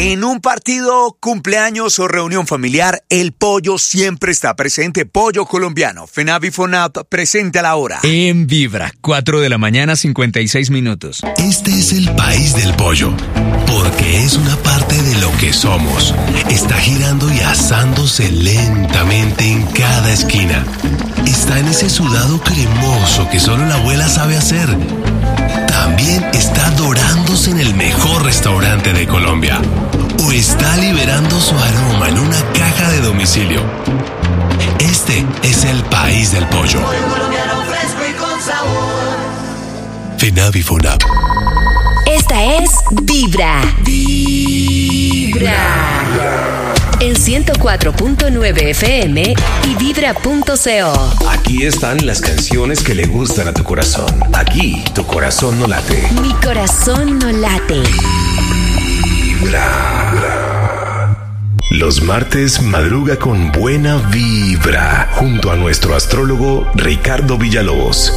En un partido, cumpleaños o reunión familiar, el pollo siempre está presente. Pollo colombiano. FENAVI FONAP presente a la hora. En Vibra, 4:56 a.m. Este es el país del pollo, porque es una parte de lo que somos. Está girando y asándose lentamente en cada esquina. Está en ese sudado cremoso que solo la abuela sabe hacer. También está dorándose en el mejor restaurante de Colombia. O está liberando su aroma en una caja de domicilio. Este es el país del pollo. Pollo colombiano fresco y con sabor. FENAVI FONAP. Esta es Vibra. Vibra. En 104.9 FM y Vibra.co. Aquí están las canciones que le gustan a tu corazón. Aquí tu corazón no late. Mi corazón no late. Vibra. Los martes madruga con buena vibra junto a nuestro astrólogo Ricardo Villalobos.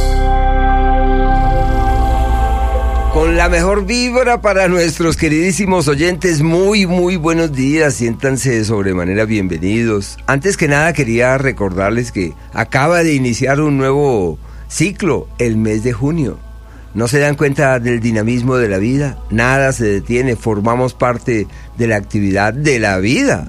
Con la mejor vibra para nuestros queridísimos oyentes, muy buenos días, siéntanse de sobremanera bienvenidos. Antes que nada quería recordarles que acaba de iniciar un nuevo ciclo, el mes de junio. ¿No se dan cuenta del dinamismo de la vida? Nada se detiene, formamos parte de la actividad de la vida.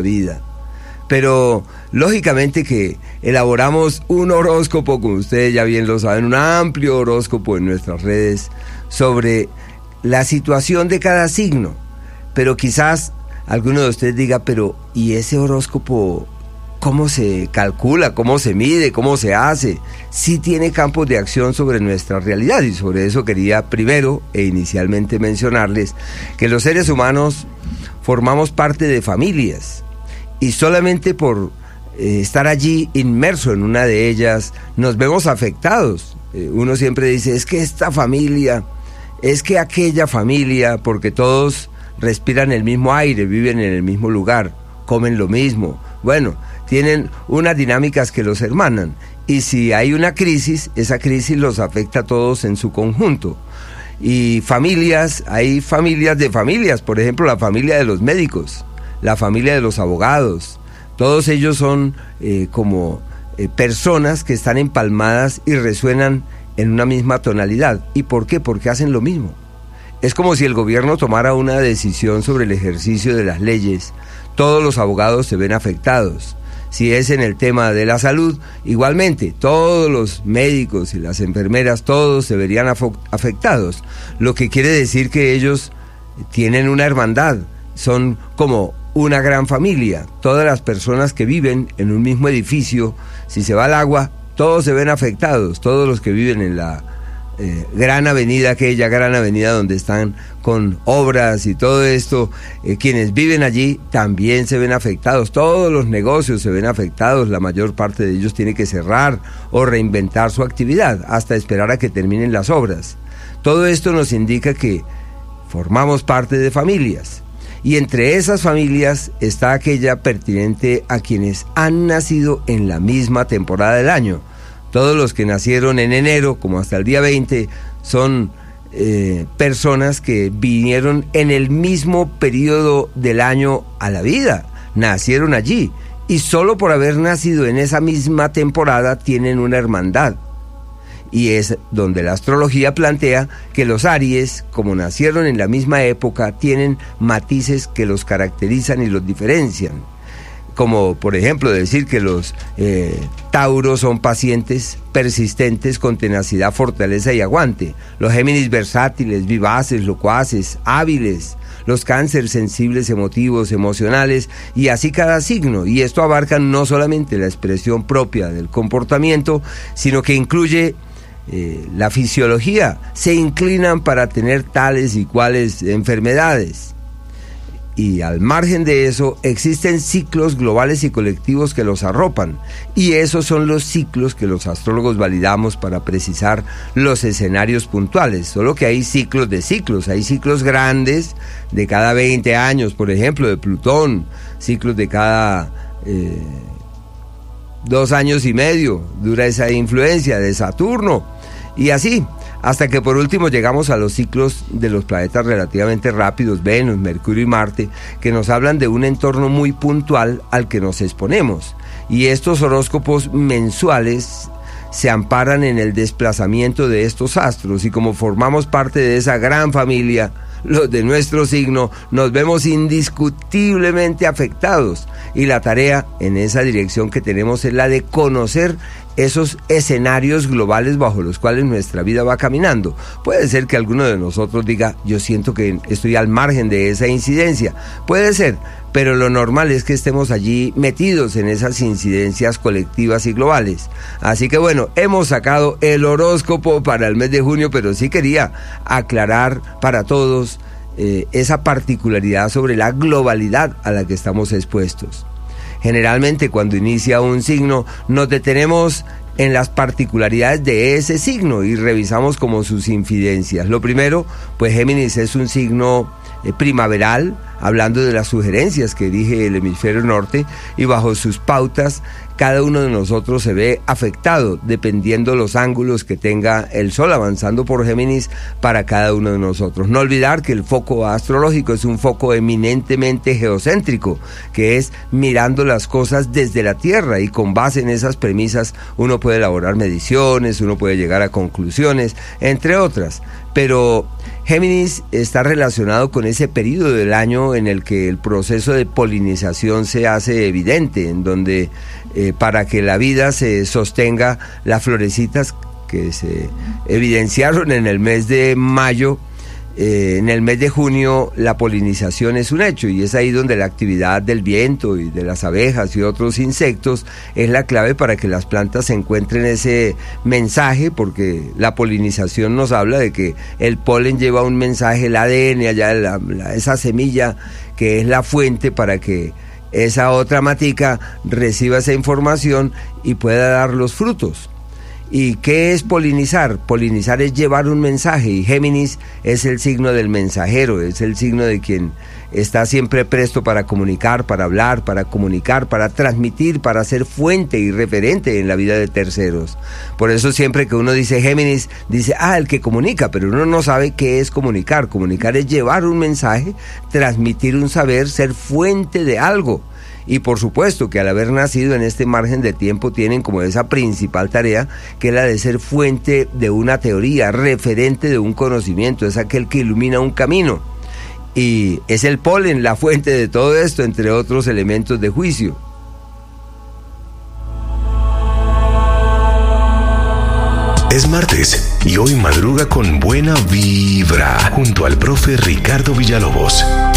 Pero lógicamente que elaboramos un horóscopo, como ustedes ya bien lo saben, un amplio horóscopo en nuestras redes sobre la situación de cada signo. Pero quizás alguno de ustedes diga, pero ¿y ese horóscopo cómo se calcula, cómo se mide, cómo se hace? Sí tiene campos de acción sobre nuestra realidad, y sobre eso quería primero e inicialmente mencionarles que los seres humanos formamos parte de familias, y solamente por estar allí inmerso en una de ellas nos vemos afectados. Uno siempre dice, es que esta familia, es que aquella familia, porque todos respiran el mismo aire, viven en el mismo lugar, comen lo mismo. Bueno, tienen unas dinámicas que los hermanan, y si hay una crisis, esa crisis los afecta a todos en su conjunto. Y familias, hay familias de familias, por ejemplo, la familia de los médicos, la familia de los abogados. Todos ellos son personas que están empalmadas y resuenan en una misma tonalidad. ¿Y por qué? Porque hacen lo mismo. Es como si el gobierno tomara una decisión sobre el ejercicio de las leyes. Todos los abogados se ven afectados. Si es en el tema de la salud, igualmente, todos los médicos y las enfermeras, todos se verían afectados. Lo que quiere decir que ellos tienen una hermandad, son como una gran familia. Todas las personas que viven en un mismo edificio, si se va el agua, todos se ven afectados. Todos los que viven en la gran avenida, aquella gran avenida donde están con obras y todo esto, quienes viven allí también se ven afectados. Todos los negocios se ven afectados. La mayor parte de ellos tiene que cerrar o reinventar su actividad hasta esperar a que terminen las obras. Todo esto nos indica que formamos parte de familias, y entre esas familias está aquella pertinente a quienes han nacido en la misma temporada del año. Todos los que nacieron en enero, como hasta el día 20, son personas que vinieron en el mismo periodo del año a la vida, nacieron allí, y solo por haber nacido en esa misma temporada tienen una hermandad. Y es donde la astrología plantea que los Aries, como nacieron en la misma época, tienen matices que los caracterizan y los diferencian. Como por ejemplo decir que los Tauros son pacientes, persistentes, con tenacidad, fortaleza y aguante. Los Géminis versátiles, vivaces, locuaces, hábiles. Los Cáncer sensibles, emotivos, emocionales, y así cada signo. Y esto abarca no solamente la expresión propia del comportamiento, sino que incluye la fisiología. Se inclinan para tener tales y cuales enfermedades. Y al margen de eso, existen ciclos globales y colectivos que los arropan, y esos son los ciclos que los astrólogos validamos para precisar los escenarios puntuales. Solo que hay ciclos de ciclos, hay ciclos grandes de cada 20 años, por ejemplo, de Plutón, ciclos de cada 2 años y medio, dura esa influencia de Saturno, y así. hasta que por último llegamos a los ciclos de los planetas relativamente rápidos, Venus, Mercurio y Marte, que nos hablan de un entorno muy puntual al que nos exponemos. Y estos horóscopos mensuales se amparan en el desplazamiento de estos astros, y como formamos parte de esa gran familia, los de nuestro signo, nos vemos indiscutiblemente afectados, y la tarea en esa dirección que tenemos es la de conocer esos escenarios globales bajo los cuales nuestra vida va caminando. Puede ser que alguno de nosotros diga, yo siento que estoy al margen de esa incidencia. Puede ser, pero lo normal es que estemos allí metidos en esas incidencias colectivas y globales. Así que bueno, hemos sacado el horóscopo para el mes de junio, pero sí quería aclarar para todos esa particularidad sobre la globalidad a la que estamos expuestos. Generalmente cuando inicia un signo nos detenemos en las particularidades de ese signo y revisamos como sus incidencias. Lo primero, pues Géminis es un signo primaveral, hablando de las sugerencias que dirige el hemisferio norte, y bajo sus pautas cada uno de nosotros se ve afectado dependiendo los ángulos que tenga el Sol avanzando por Géminis para cada uno de nosotros. No olvidar que el foco astrológico es un foco eminentemente geocéntrico, que es mirando las cosas desde la Tierra, y con base en esas premisas uno puede elaborar mediciones, uno puede llegar a conclusiones, entre otras. Pero Géminis está relacionado con ese periodo del año en el que el proceso de polinización se hace evidente, en donde para que la vida se sostenga, las florecitas que se evidenciaron en el mes de mayo, en el mes de junio la polinización es un hecho, y es ahí donde la actividad del viento y de las abejas y otros insectos es la clave para que las plantas encuentren ese mensaje, porque la polinización nos habla de que el polen lleva un mensaje, el ADN allá, esa semilla que es la fuente para que esa otra matica reciba esa información y pueda dar los frutos. ¿Y qué es polinizar? Polinizar es llevar un mensaje, y Géminis es el signo del mensajero, es el signo de quien está siempre presto para comunicar, para hablar, para comunicar, para transmitir, para ser fuente y referente en la vida de terceros. Por eso siempre que uno dice Géminis, dice, el que comunica, pero uno no sabe qué es comunicar. Comunicar es llevar un mensaje, transmitir un saber, ser fuente de algo. Y por supuesto que al haber nacido en este margen de tiempo tienen como esa principal tarea, que es la de ser fuente de una teoría, referente de un conocimiento, es aquel que ilumina un camino. Y es el polen la fuente de todo esto, entre otros elementos de juicio. Es martes y hoy madruga con buena vibra junto al profe Ricardo Villalobos.